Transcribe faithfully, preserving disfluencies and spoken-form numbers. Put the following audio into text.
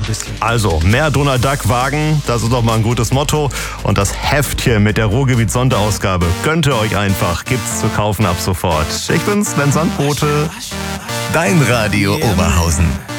bisschen. Also, mehr Donald Duck wagen, das ist doch mal ein gutes Motto. Und das Heftchen mit der Ruhrgebiet-Sonderausgabe gönnt ihr euch einfach. Gibt's zu kaufen ab sofort. Ich bin's, Len Sandbote. Dein Radio Oberhausen.